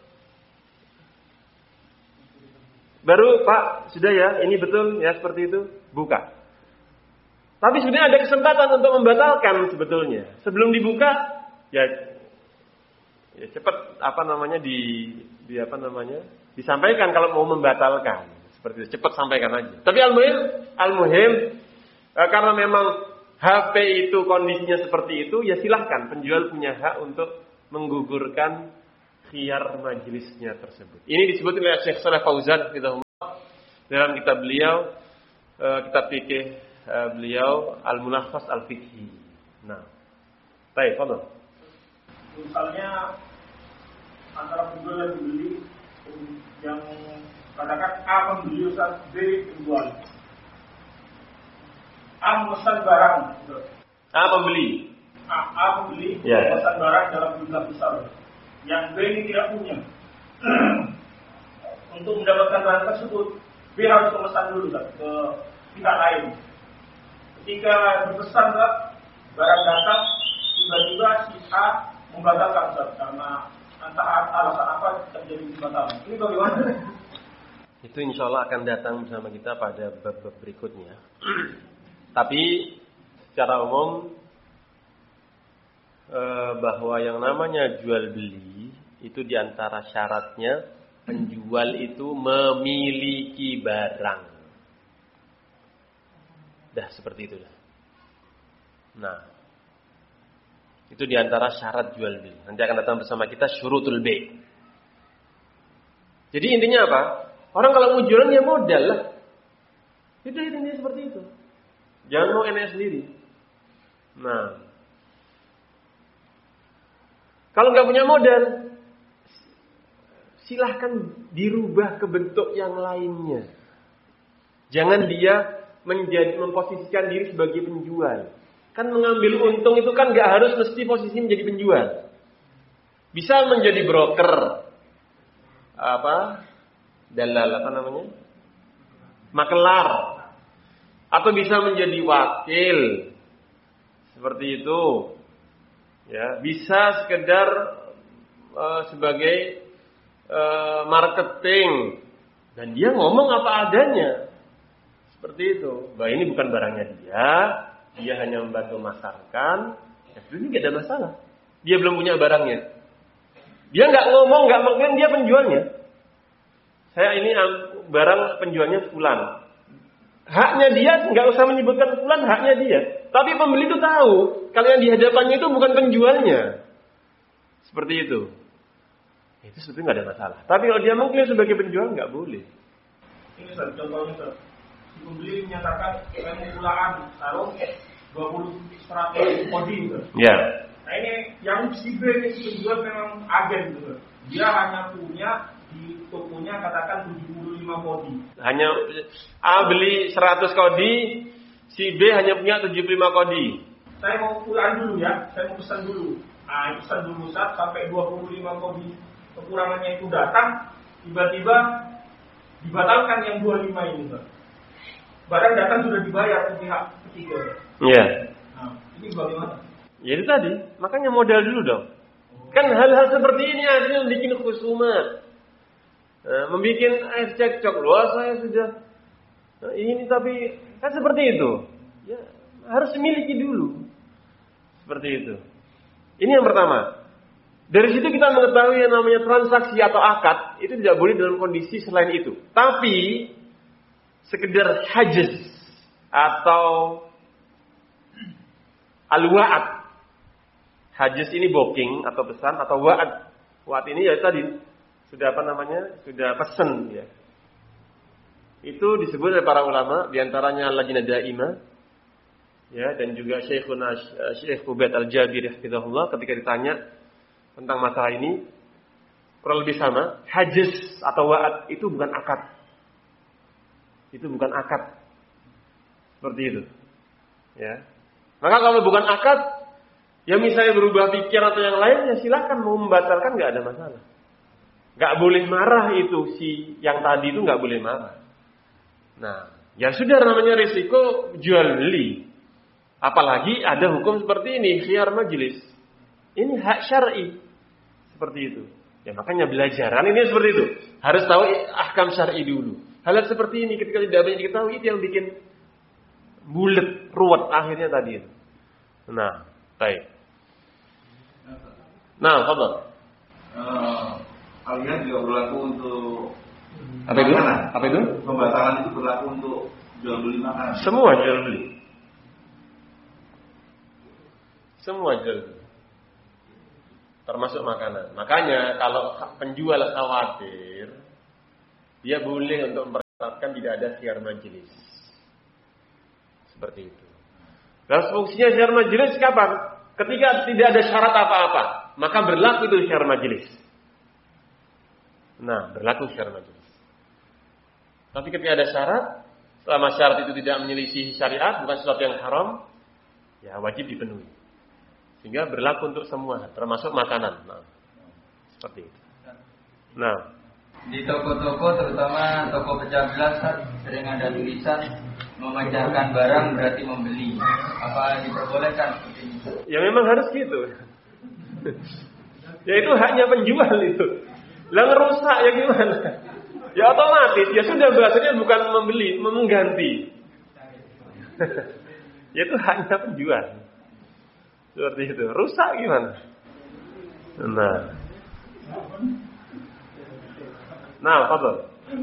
baru Pak sudah ya ini betul ya seperti itu buka. Tapi sebenarnya ada kesempatan untuk membatalkan sebetulnya sebelum dibuka ya. Ya cepat apa namanya di, di apa namanya disampaikan kalau mau membatalkan seperti itu, cepat sampaikan aja. Tapi al-muhim al-muhim e, karena memang H P itu kondisinya seperti itu, ya silahkan penjual punya hak untuk menggugurkan khiyar majelisnya tersebut. Ini disebut oleh Syekh Shalih Fauzan dalam kitab beliau e, kitab fikih uh, beliau Al-Mulakhas Al-Fiqhi. Nah, baik, fadhil. Misalnya antara penjual dan pembeli, yang katakan A pembeli, Ustaz, B penjual. A memesan barang. A pembeli. A, A pembeli yeah. memesan barang dalam jumlah besar. Yang B ini tidak punya. Untuk mendapatkan barang tersebut, B harus memesan dulu Ustaz, ke pihak lain. Ketika dipesan Ustaz, barang datang, tiba-tiba si A membatalkan Ustaz, karena entah alasan apa terjadi pembatalan. Ini bagaimana? Itu insya Allah akan datang bersama kita pada bab-bab berikutnya. Tapi secara umum eh, bahwa yang namanya jual beli itu diantara syaratnya penjual itu memiliki barang. Dah seperti itu dah. Nah, itu diantara syarat jual beli. Nanti akan datang bersama kita syurutul bay'. Jadi intinya apa? Orang kalau mau jualan ya modal lah. Itu intinya seperti itu. Jangan mau enak sendiri. Nah, kalau nggak punya modal, silahkan dirubah ke bentuk yang lainnya. Jangan dia menjadi memposisikan diri sebagai penjual. Kan mengambil untung itu kan nggak harus mesti posisi menjadi penjual. Bisa menjadi broker, apa, dalal apa namanya, makelar, atau bisa menjadi wakil, seperti itu. Ya, bisa sekedar uh, sebagai uh, marketing, dan dia ngomong apa adanya, seperti itu. Bah ini bukan barangnya dia. Dia hanya membantu masarkan. Ya, ini nggak ada masalah. Dia belum punya barangnya. Dia nggak ngomong, nggak mengklaim dia penjualnya. Saya ini barang penjualnya fulan. Haknya dia, nggak usah menyebutkan fulan, haknya dia. Tapi pembeli itu tahu kalau yang di hadapannya itu bukan penjualnya. Seperti itu. Itu sebetulnya nggak ada masalah. Tapi kalau dia mengklaim sebagai penjual nggak boleh. Ini Ustaz, contohnya Ustaz. Si pembeli menyatakan saya mau pulaan sarung dua puluh seratus kodi gitu. Ya. Nah ini yang si B ini si penjual memang agen gitu. Dia hanya punya di tokonya katakan tujuh puluh lima kodi. Hanya A beli seratus kodi, si B hanya punya tujuh puluh lima kodi. Saya mau pulaan dulu ya, saya mau pesan dulu. Ah, pesan dulu Ustaz sampai dua puluh lima kodi kekurangannya itu datang, tiba-tiba dibatalkan yang dua puluh lima ini Ustaz. Barang datang sudah dibayar ke pihak ketiga. Iya. Nah, ini bagaimana? Ya itu tadi, makanya modal dulu dong. Kan hal-hal seperti ini akhirnya membuat khusumat, nah, membuat air cekcok. Loh, saya sudah nah, ini tapi kan seperti itu. Ya harus dimiliki dulu. Seperti itu. Ini yang pertama. Dari situ kita mengetahui yang namanya transaksi atau akad itu tidak boleh dalam kondisi selain itu. Tapi sekedar hajaz atau al-wa'ad. Hajaz ini booking atau pesan, atau wa'ad. Wa'ad ini ya tadi sudah apa namanya? Sudah pesan ya. Itu disebut oleh para ulama, di antaranya Lajnah Daimah ya, dan juga Syekhuna Syekh Ubaid Al-Jabiri hafizahullah ketika ditanya tentang masalah ini kurang lebih sama. Hajaz atau wa'ad itu bukan akad. Itu bukan akad. Seperti itu. Ya. Maka kalau bukan akad, ya misalnya berubah pikiran atau yang lain, ya silakan mau membatalkan, nggak ada masalah. Nggak boleh marah itu si yang tadi itu nggak boleh marah. Nah, ya sudah namanya risiko jual beli. Apalagi ada hukum seperti ini, khiyar majlis. Ini hak syar'i. Seperti itu. Ya makanya belajaran ini seperti itu. Harus tahu ahkam syar'i dulu. Hal seperti ini ketika tidak banyak diketahui itu yang bikin bulet, ruwet akhirnya tadi itu. Nah, baik. Nah, fadhal. Uh, Aliran juga berlaku untuk apa itu? Makanan. Apa itu? Pembatalan itu berlaku untuk jual beli makanan. Semua jual beli. Semua jual beli. Termasuk makanan. Makanya kalau penjual khawatir, dia boleh untuk memperhatikan tidak ada khiyar majelis. seperti itu. Dan fungsinya syar majelis kapan? Ketika tidak ada syarat apa-apa, maka berlaku itu syar majelis. Nah, berlaku syar majelis. Tapi ketika ada syarat, selama syarat itu tidak menyelisih syariat, bukan sesuatu yang haram, ya wajib dipenuhi. Sehingga berlaku untuk semua, termasuk makanan. Nah, seperti itu. Nah, di toko-toko, terutama toko pecah belas, sering ada tulisan memanjarkan barang berarti membeli. Apa diperbolehkan seperti itu? Ya memang harus gitu. Ya itu haknya penjual itu. Lah ngerusak ya gimana? Ya otomatis, ya sudah bahasanya bukan membeli, mengganti. Ya itu haknya penjual. Seperti itu. Rusak gimana? Nah. Nah, fadhal.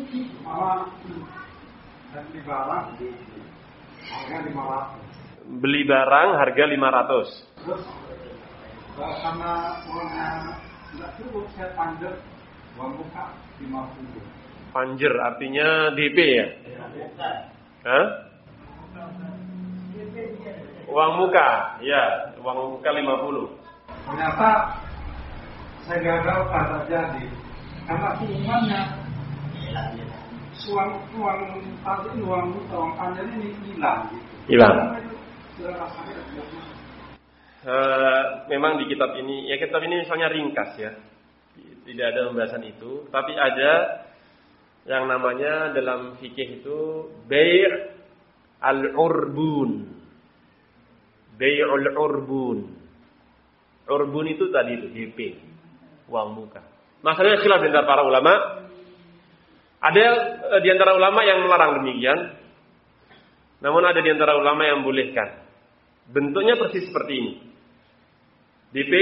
Beli barang harga lima ratus. Terus karena uangnya nggak cukup, saya panjer uang muka lima puluh. Panjer artinya D P ya? Hah? Uang muka, ya, uang muka lima puluh. Ternyata saya gagal pada jadi karena uangnya uang uang panjer uang muka uang panjer ini hilang. Hilang. Uh, memang di kitab ini, ya kitab ini misalnya ringkas ya, tidak ada pembahasan itu, tapi ada yang namanya dalam fikih itu bai' al-urbun, bai'ul urbun. Urbun itu tadi itu D P, uang muka. Masalahnya khilaf di antara para ulama. Ada di antara ulama yang melarang demikian, namun ada di antara ulama yang membolehkan. Bentuknya persis seperti ini. D P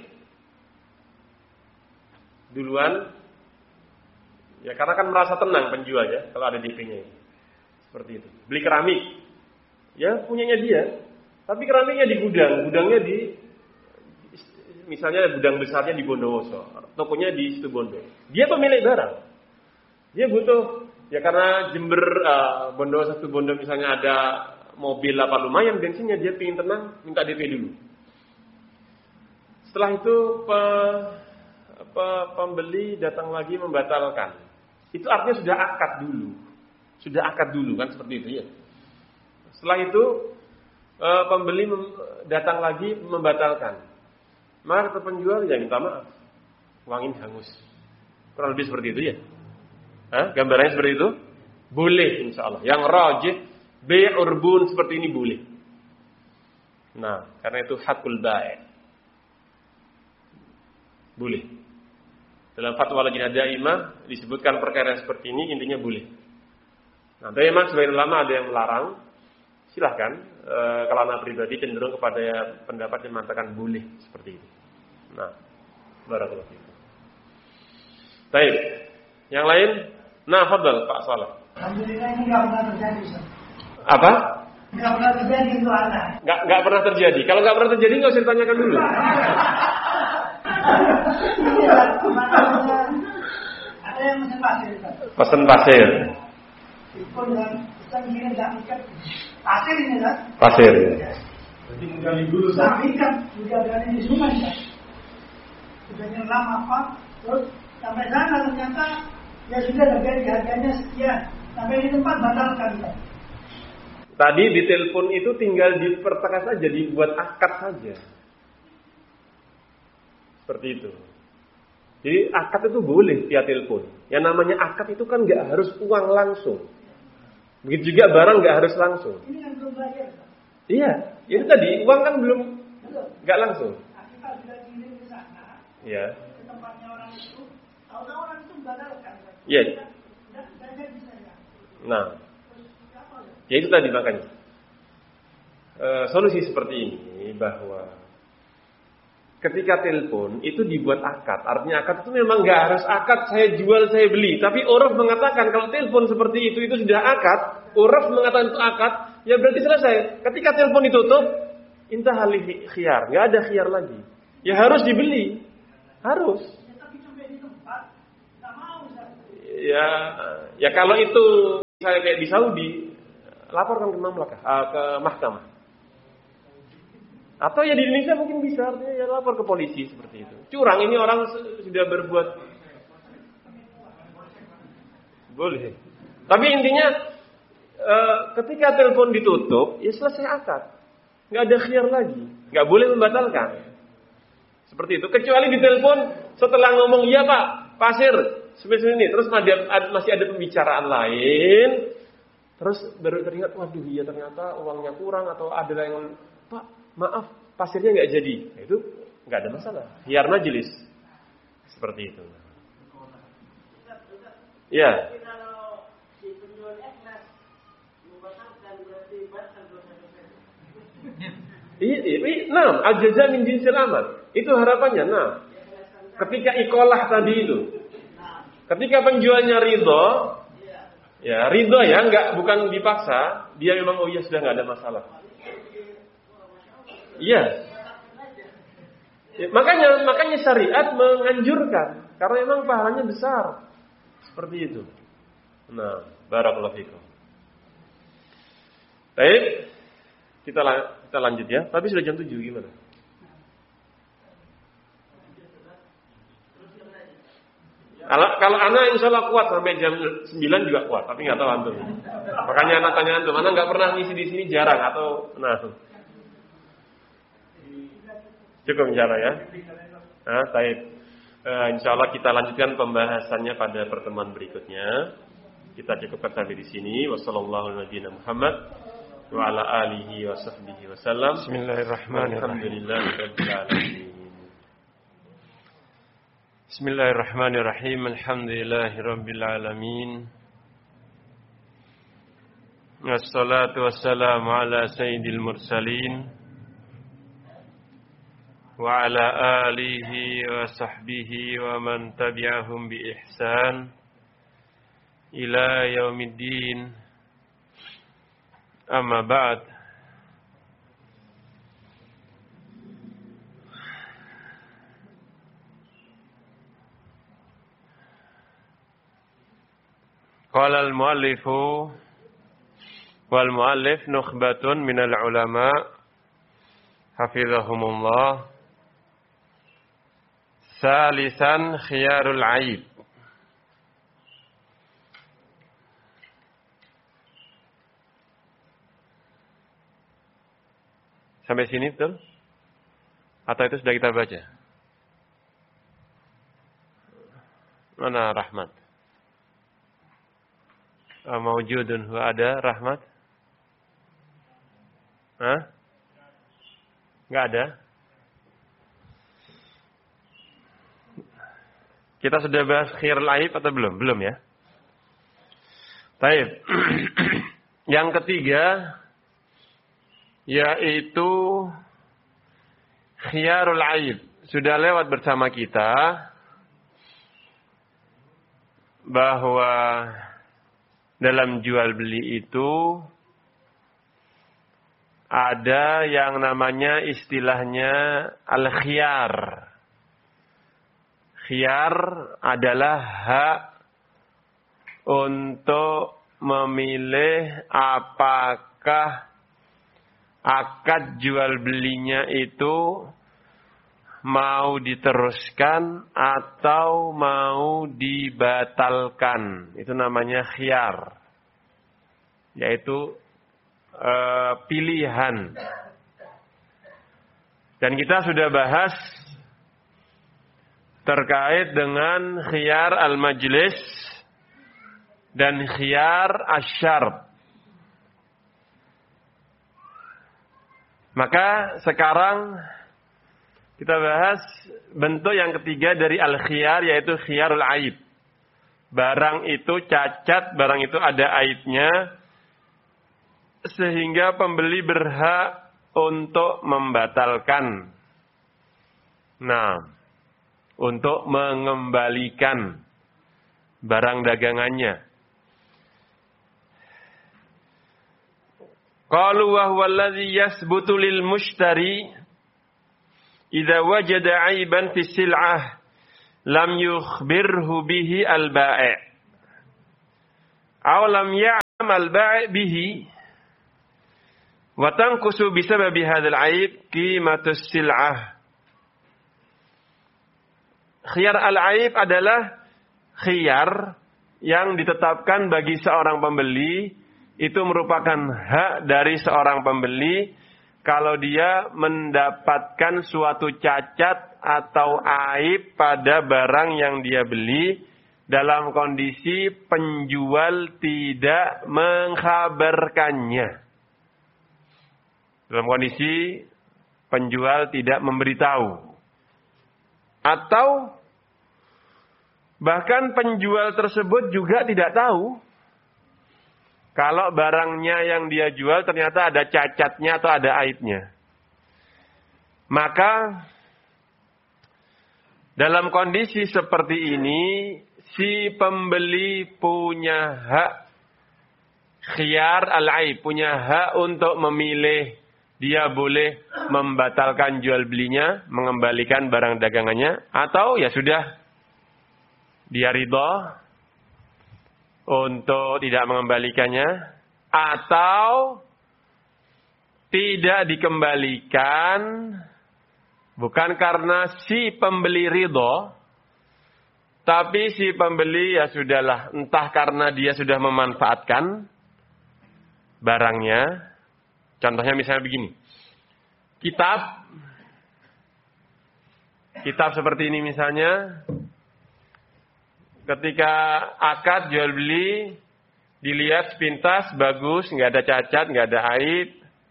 duluan, ya karena kan merasa tenang penjual ya kalau ada D P-nya ini. Seperti itu. Beli keramik, ya punyanya dia, tapi keramiknya di gudang, gudangnya di, misalnya gudang besarnya di Bondowoso, tokonya di Situbondo. Dia pemilik barang, dia butuh, ya karena Jember, uh, Bondowoso, Situbondo misalnya ada mobil apa lumayan bensinnya, dia pingin tenang, minta D P dulu. Setelah itu pe, pe, pembeli datang lagi membatalkan. Itu artinya sudah akad dulu. Sudah akad dulu kan seperti itu ya. Setelah itu e, pembeli mem, datang lagi membatalkan. Maka penjual ya minta maaf. Uang ini hangus. Kurang lebih seperti itu ya. Hah? Gambarannya seperti itu? Boleh insyaallah. Yang rajih bai' urbun seperti ini boleh. Nah, karena itu hakul bai'. Boleh. Dalam fatwa Lajnah Daimah disebutkan perkara yang seperti ini, intinya boleh. Nah, tapi memang sebagian ulama ada yang melarang. Silahkan, e, kalau anak pribadi cenderung kepada pendapat yang mengatakan boleh seperti itu. Nah, barakallahu fiikum. Baik. Yang lain, nah, fadhal Pak Saleh. Alhamdulillah ini enggak pernah terjadi, Ustaz. Apa? Enggak pernah terjadi itu anak. Enggak enggak pernah terjadi. Kalau enggak pernah terjadi enggak usah ditanyakan dulu. Ada yang mesen pasir, Ustaz. Pesen pasir. Itu dengan kita ingin enggak ikat pasir ini, Ustaz. Pasir. Jadi menggali dulu. Tapi kan sudah berani di sungai, Ustaz. Sudah nyelam apa, terus sampai sana ternyata ya sudah terjadi harganya sekian. Sampai di tempat batalkan, Ustaz. Tadi di telepon itu tinggal dipertegas saja, dibuat akad saja. Seperti itu. Jadi akad itu boleh via telepon. Yang namanya akad itu kan nggak harus uang langsung. Begitu juga barang nggak harus langsung. Ini yang belum bayar, Ustaz. Iya, itu tadi uang kan belum nggak langsung. Nah, kita sudah kirim ke sana. Iya. Ke tempatnya orang itu, tahu-tahu orang itu batalkan. Iya. Sudah sudah jadi saya. Nah. Ya itu tadi makanya e, solusi seperti ini bahwa ketika telepon itu dibuat akad. Artinya akad itu memang nggak harus akad saya jual saya beli, tapi uruf mengatakan kalau telepon seperti itu itu sudah akad. Uruf mengatakan itu akad, ya berarti selesai. Ketika telepon ditutup, intahal khiyar, nggak ada khiyar lagi. Ya harus dibeli, harus. Ya, tapi sampai di tempat nggak mau. Ya, ya kalau itu saya kayak di Saudi. laporkan ke mamlakah, uh, ke mahkamah. Atau ya di Indonesia mungkin bisa, artinya ya lapor ke polisi seperti itu. Curang ini orang sudah berbuat. Boleh. Tapi intinya uh, ketika telepon ditutup, ya selesai akad. Nggak ada khiyar lagi. Nggak boleh membatalkan. Seperti itu. Kecuali ditelepon setelah ngomong, iya Pak, pasir, seperti ini. Terus masih ada pembicaraan lain. Terus baru teringat, waduh iya ternyata uangnya kurang. Atau ada yang, Pak, maaf, pasirnya nggak jadi. Nah, itu nggak ada masalah. Khiyar majelis. Seperti itu. Ya. Nah, al-jaza min jinsil amal. Itu harapannya. Nah, ketika ikolah tadi itu, ketika penjualnya ridho, ya ridho ya, nggak bukan dipaksa, dia memang oh iya sudah nggak ada masalah. Iya. Ya, makanya makanya syariat menganjurkan karena memang pahalanya besar. Seperti itu. Nah, barakallahu fikum. Baik. Kita kita lanjut ya. Tapi sudah jam tujuh gimana? Kalau kalau anak insya Allah kuat sampai jam sembilan juga kuat, tapi nggak tahu antum. Makanya anak tanya antum, anak nggak pernah ngisi di sini jarang atau nah. Cukup bicara ya. Nah, baik. Uh, insya Allah kita lanjutkan pembahasannya pada pertemuan berikutnya. Kita cukupkan sampai di sini. Wassallallahu alaihi Muhammad wa ala alihi wa sahbihi wasallam. Bismillahirrahmanirrahim. Alhamdulillahirabbil alamin. Bismillahirrahmanirrahim. Alhamdulillahirabbil alamin. Wassalatu wassalamu ala sayyidil mursalin wa ala alihi wa sahbihi wa man tabi'ahum bi ihsan ila yaumiddin. Amma ba'd. Qala al-muallifu wal muallif nukhbatun minal ulama hafizahumullah. Salisan khiyarul aib. Sampai sini betul? Atau itu sudah kita baca? Mana Rahmat? Maujudun huwa ada Rahmat? Hah? Enggak ada? Kita sudah bahas khiyarul aib atau belum? Belum ya? Baik. Yang ketiga yaitu khiyarul aib. Sudah lewat bersama kita bahwa dalam jual beli itu ada yang namanya istilahnya al-khiyar. Khiyar adalah hak untuk memilih apakah akad jual belinya itu mau diteruskan atau mau dibatalkan. Itu namanya khiyar. Yaitu e, pilihan. Dan kita sudah bahas terkait dengan khiyar al-majlis dan khiyar asy-syart. Maka sekarang kita bahas bentuk yang ketiga dari al-khiyar, yaitu khiyarul aib. Barang itu cacat, barang itu ada aibnya, sehingga pembeli berhak untuk membatalkan. Nah, untuk mengembalikan barang dagangannya. Qalu wa huwa alladhi yasbutu lil mushtari idza wajada 'aiban fi sil'ah lam yukhbirhu bihi al-bai'. Aw lam ya'lam al-bai' bihi Wa tanqusu bisababi hadzal aib qimatus sil'ah. Khiyar al-aib adalah khiyar yang ditetapkan bagi seorang pembeli, itu merupakan hak dari seorang pembeli kalau dia mendapatkan suatu cacat atau aib pada barang yang dia beli dalam kondisi penjual tidak mengkhabarkannya. Dalam kondisi penjual tidak memberitahu. Atau bahkan penjual tersebut juga tidak tahu kalau barangnya yang dia jual ternyata ada cacatnya atau ada aibnya. Maka dalam kondisi seperti ini, si pembeli punya hak khiyar al-aib, punya hak untuk memilih. Dia boleh membatalkan jual belinya, mengembalikan barang dagangannya, atau ya sudah, dia ridha untuk tidak mengembalikannya, atau tidak dikembalikan bukan karena si pembeli ridho, tapi si pembeli ya sudahlah, entah karena dia sudah memanfaatkan barangnya. Contohnya misalnya begini, kitab kitab seperti ini misalnya, ketika akad jual beli, dilihat sepintas bagus, nggak ada cacat, nggak ada aib,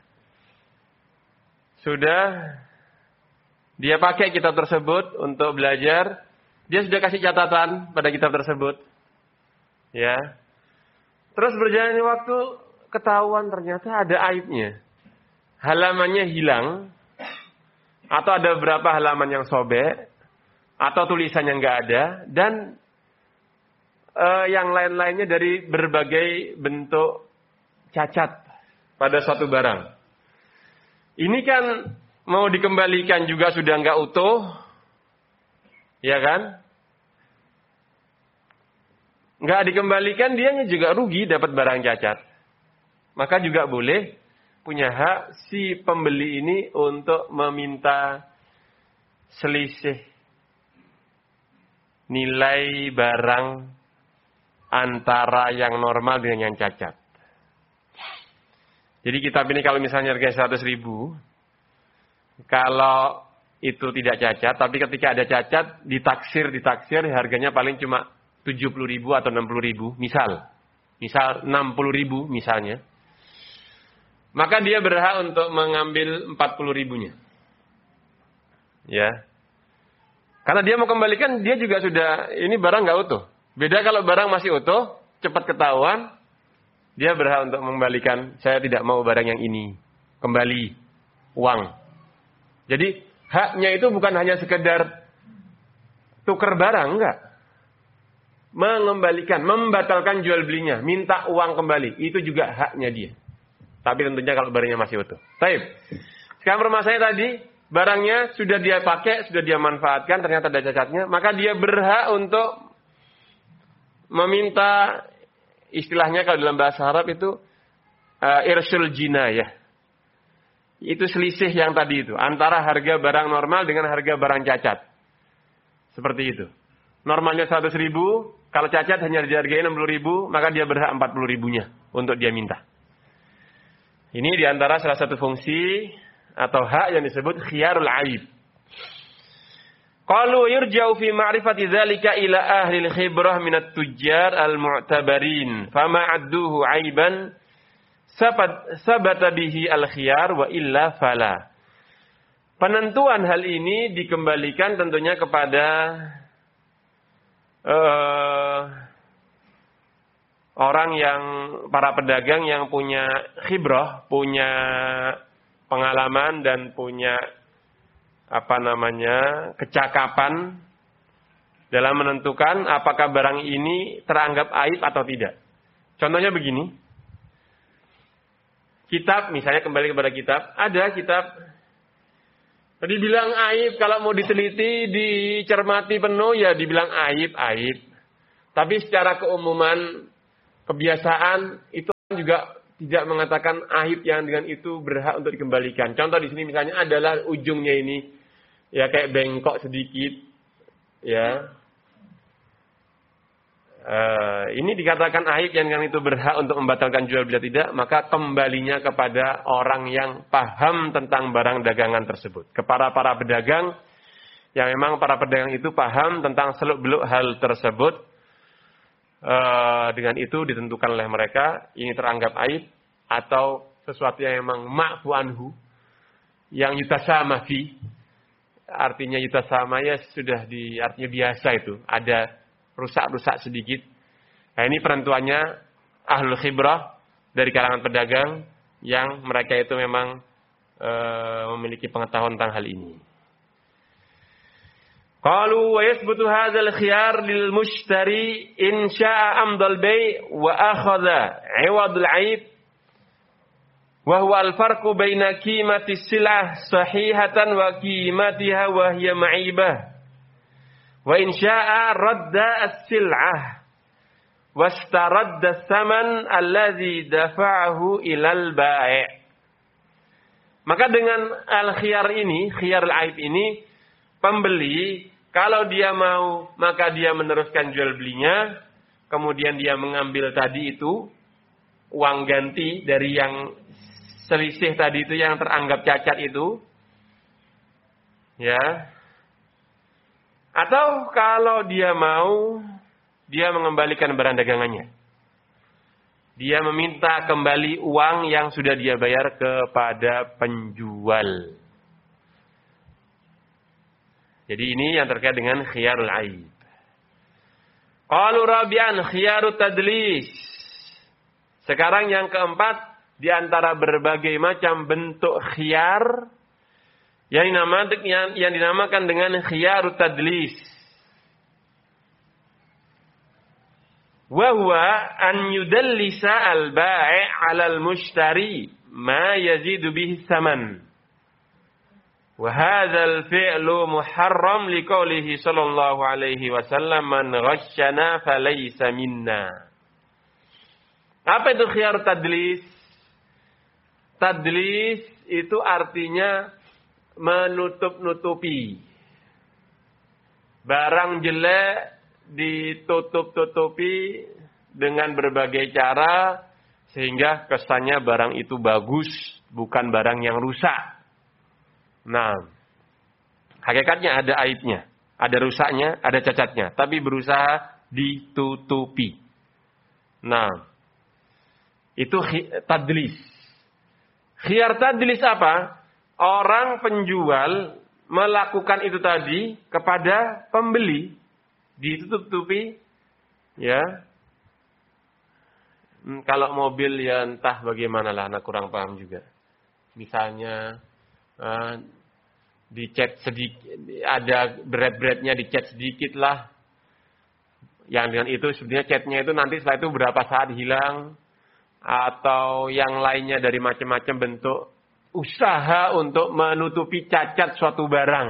sudah dia pakai kitab tersebut untuk belajar, dia sudah kasih catatan pada kitab tersebut, ya. Terus berjalannya waktu, ketahuan ternyata ada aibnya, halamannya hilang, atau ada beberapa halaman yang sobek, atau tulisannya nggak ada, dan Uh, yang lain-lainnya dari berbagai bentuk cacat pada suatu barang. Ini kan mau dikembalikan juga sudah nggak utuh, ya kan? Nggak dikembalikan, dianya juga rugi dapat barang cacat. Maka juga boleh punya hak si pembeli ini untuk meminta selisih nilai barang antara yang normal dengan yang cacat. Jadi kitab ini kalau misalnya harganya seratus ribu, kalau itu tidak cacat, tapi ketika ada cacat, ditaksir, ditaksir, harganya paling cuma tujuh puluh ribu atau enam puluh ribu, misal. Misal enam puluh ribu misalnya. Maka dia berhak untuk mengambil empat puluh ribunya. Ya. Karena dia mau kembalikan, dia juga sudah, ini barang nggak utuh. Beda kalau barang masih utuh, cepat ketahuan, dia berhak untuk mengembalikan. Saya tidak mau barang yang ini, kembali uang. Jadi haknya itu bukan hanya sekedar tukar barang, enggak. Mengembalikan, membatalkan jual belinya, minta uang kembali, itu juga haknya dia. Tapi tentunya kalau barangnya masih utuh. Baik. Sekarang permasalahannya tadi, barangnya sudah dia pakai, sudah dia manfaatkan, ternyata ada cacatnya, maka dia berhak untuk meminta, istilahnya kalau dalam bahasa Arab itu uh, irsul jinayah. Itu selisih yang tadi itu, antara harga barang normal dengan harga barang cacat. Seperti itu. Normalnya seratus ribu, kalau cacat hanya dihargai enam puluh ribu, maka dia berhak empat puluh ribunya untuk dia minta. Ini diantara salah satu fungsi atau hak yang disebut khiyarul aib. Qalu yurja'u fi ma'rifati dzalika ila ahli al-khibrah min at-tujjar al-mu'tabarin fama 'adduhu 'aiban sabata bihi al-khiyar wa illa fala. Penentuan hal ini dikembalikan tentunya kepada uh, orang yang para pedagang yang punya khibrah, punya pengalaman dan punya apa namanya, kecakapan dalam menentukan apakah barang ini teranggap aib atau tidak. Contohnya begini. Kitab, misalnya kembali kepada kitab, ada kitab dibilang aib, kalau mau diteliti, dicermati penuh, ya dibilang aib, aib. Tapi secara keumuman, kebiasaan, itu juga tidak mengatakan aib yang dengan itu berhak untuk dikembalikan. Contoh di sini misalnya adalah ujungnya ini ya kayak bengkok sedikit, ya. Uh, ini dikatakan aib yang dengan itu berhak untuk membatalkan jual beli tidak, maka kembalinya kepada orang yang paham tentang barang dagangan tersebut. Kepada para pedagang yang memang para pedagang itu paham tentang seluk-beluk hal tersebut. Uh, dengan itu ditentukan oleh mereka ini teranggap aib atau sesuatu yang memang ma'fu anhu yang yutasama fi, artinya yutasama ya sudah di artinya biasa, itu ada rusak-rusak sedikit. Nah, ini penentuannya ahlul khibrah dari kalangan pedagang yang mereka itu memang uh, memiliki pengetahuan tentang hal ini. Qalu wa yathbutu hadzal khiyar lil mushtari in syaa'a amdal bay' wa akhadha 'iwadul 'aib wa huwa al farqu baina qimati silah sahihatan wa qimatiha wa hiya ma'ibah wa in syaa'a radda as-sil'ah wastaradda as-saman alladhi dafa'ahu ilal bai'. Maka dengan al khiyar ini, khiyar al 'aib ini, pembeli kalau dia mau, maka dia meneruskan jual belinya. Kemudian dia mengambil tadi itu uang ganti dari yang selisih tadi itu yang teranggap cacat itu. Ya. Atau kalau dia mau, dia mengembalikan barang dagangannya. Dia meminta kembali uang yang sudah dia bayar kepada penjual. Jadi ini yang terkait dengan khiyarul aib. Qalu rabi'an khiyarut tadlis. Sekarang yang keempat, di antara berbagai macam bentuk khiyar yang dinamakan yang, yang dinamakan dengan khiyarut tadlis. Wa huwa an yudallisa al-bai' 'ala al-mushtari ma yazidu bihi tsaman. Wa hadzal fi'lu muharram liqaulihi sallallahu alaihi wasallam man ghasyana falaysa minna. Apa itu khiyar tadlis? Tadlis itu artinya menutup-nutupi. Barang jelek ditutup-tutupi dengan berbagai cara sehingga kesannya barang itu bagus, bukan barang yang rusak. Nah, hakikatnya ada aibnya, ada rusaknya, ada cacatnya, tapi berusaha ditutupi. Nah, itu tadlis. Khiyar tadlis apa? Orang penjual melakukan itu tadi kepada pembeli, ditutup-tutupi, ya. Hmm, kalau mobil ya entah bagaimana lah, anak kurang paham juga. Misalnya Uh, dicat sedikit, ada berat-beratnya dicat sedikit lah. Yang dengan itu sebenarnya catnya itu nanti setelah itu berapa saat hilang, atau yang lainnya dari macam-macam bentuk usaha untuk menutupi cacat suatu barang.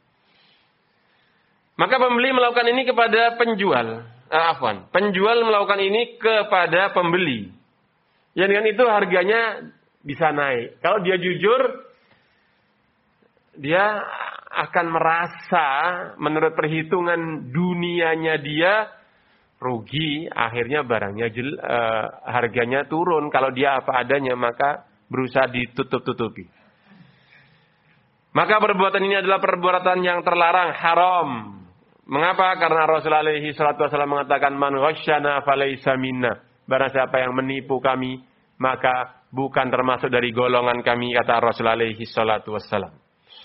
Maka pembeli melakukan ini kepada penjual, eh, afwan, penjual melakukan ini kepada pembeli. Yang dengan itu harganya bisa naik. Kalau dia jujur, dia akan merasa menurut perhitungan dunianya dia rugi, akhirnya barangnya jel, uh, harganya turun. Kalau dia apa adanya maka berusaha ditutup-tutupi. Maka perbuatan ini adalah perbuatan yang terlarang, haram. Mengapa? Karena Rasulullah alaihi salatu wasallam mengatakan man ghasyana falaysa minna. Barang siapa yang menipu kami maka bukan termasuk dari golongan kami, kata Rasulullah alaihi salatu wasallam.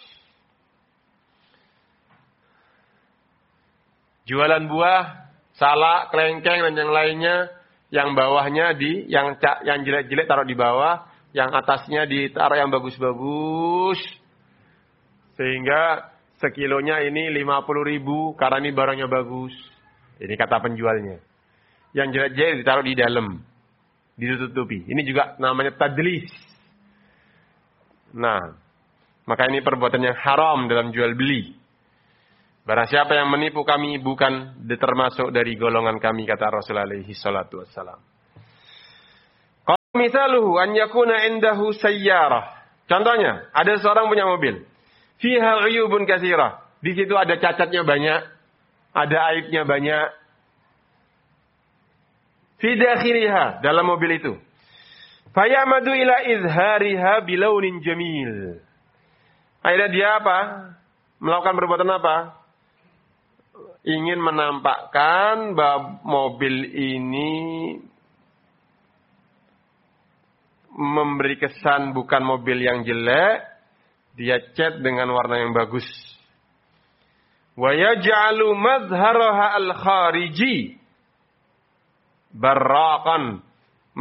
Jualan buah, salak, kelengkeng dan yang lainnya, yang bawahnya di, yang yang jelek-jelek taruh di bawah, yang atasnya ditaruh yang bagus-bagus, sehingga sekilonya ini lima puluh ribu karena ini barangnya bagus. Ini kata penjualnya. Yang jelek-jelek ditaruh di dalam, ditutupi. Ini juga namanya tadlis. Nah, maka ini perbuatan yang haram dalam jual beli. Barang siapa yang menipu kami bukan termasuk dari golongan kami, kata Rasulullah alaihi salatu wassalam. Misaluhu an yakuna indahu sayyarah. Contohnya, ada seorang punya mobil. Fiha uyubun katsirah. Di situ ada cacatnya banyak, ada aibnya banyak. Fi dakhiliha, dalam mobil itu. Fayamadu ila izhariha bilaunin jamil. Akhirnya dia apa? Melakukan perbuatan apa? Ingin menampakkan bahwa mobil ini memberi kesan bukan mobil yang jelek, dia cat dengan warna yang bagus. Wa yaj'alu mazharaha al-khariji barraqan.